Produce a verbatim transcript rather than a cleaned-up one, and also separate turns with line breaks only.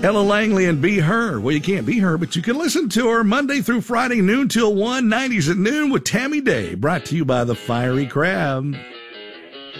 Ella Langley and Be Her. Well, you can't be her, but you can listen to her Monday through Friday, noon till one, nineties at noon with Tammy Day, brought to you by the Fiery Crab.